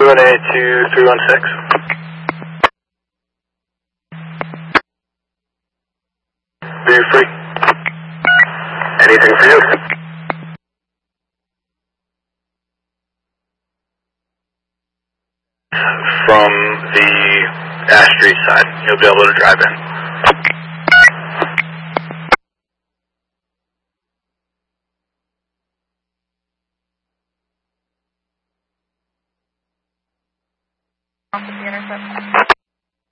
218-2316. Are you free? Anything for you? From the Ash Street side, you'll be able to drive in. Off of the intercept.